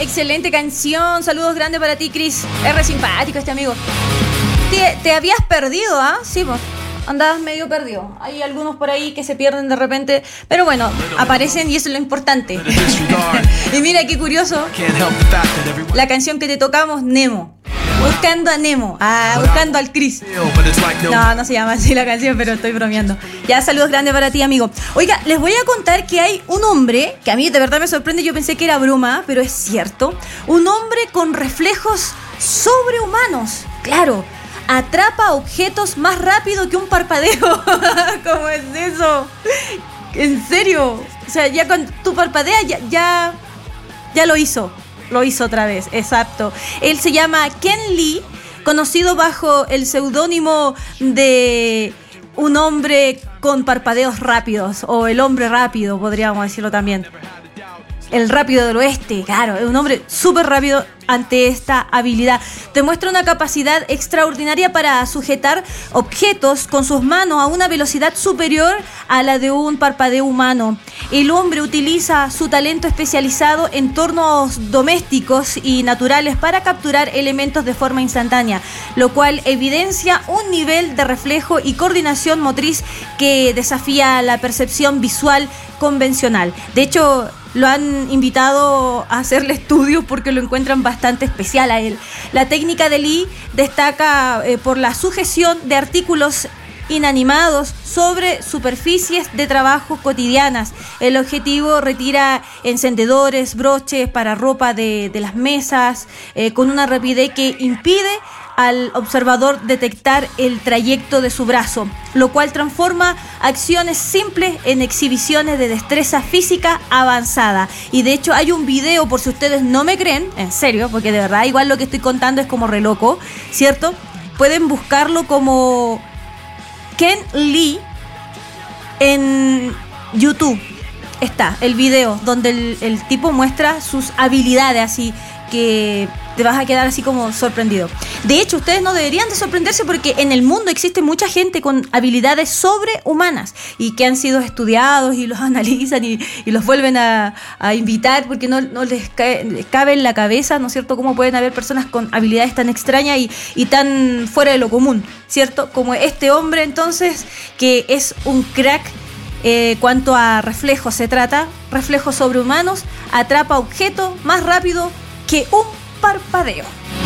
Excelente canción. Saludos grandes para ti, Chris. R simpático este amigo. Te habías perdido, ¿ah? Sí, pues. Andabas medio perdido. Hay algunos por ahí que se pierden de repente, pero bueno, aparecen y eso es lo importante. Y mira qué curioso, la canción que te tocamos, Nemo. Buscando a Nemo. Buscando al Chris. No se llama así la canción, pero estoy bromeando. Ya, saludos grandes para ti, amigo. Oiga, les voy a contar que hay un hombre, que a mí de verdad me sorprende, yo pensé que era broma, pero es cierto. Un hombre con reflejos sobrehumanos. Claro. Atrapa objetos más rápido que un parpadeo. ¿Cómo es eso? ¿En serio? O sea, ya cuando tú parpadeas, ya lo hizo. Lo hizo otra vez, exacto. Él se llama Ken Lee, conocido bajo el seudónimo de un hombre con parpadeos rápidos, o el hombre rápido, podríamos decirlo también. El rápido del oeste, claro, es un hombre súper rápido ante esta habilidad. Demuestra una capacidad extraordinaria para sujetar objetos con sus manos a una velocidad superior a la de un parpadeo humano. El hombre utiliza su talento especializado en entornos domésticos y naturales para capturar elementos de forma instantánea, lo cual evidencia un nivel de reflejo y coordinación motriz que desafía la percepción visual convencional. De hecho, lo han invitado a hacerle estudios porque lo encuentran bastante especial a él. La técnica de Lee destaca por la sujeción de artículos inanimados sobre superficies de trabajo cotidianas. El objetivo retira encendedores, broches para ropa de las mesas, con una rapidez que impide al observador detectar el trayecto de su brazo, lo cual transforma acciones simples en exhibiciones de destreza física avanzada. Y de hecho hay un video, por si ustedes no me creen, en serio, porque de verdad igual lo que estoy contando es como re loco, ¿cierto? Pueden buscarlo como Ken Lee en YouTube. Está el video donde el tipo muestra sus habilidades, así que te vas a quedar así como sorprendido. De hecho, ustedes no deberían de sorprenderse porque en el mundo existe mucha gente con habilidades sobrehumanas y que han sido estudiados y los analizan y los vuelven a invitar porque no les cabe en la cabeza, ¿no es cierto?, cómo pueden haber personas con habilidades tan extrañas y tan fuera de lo común, ¿cierto? Como este hombre, entonces, que es un crack. Cuanto a reflejos se trata, reflejos sobrehumanos, atrapa objetos más rápido que un parpadeo.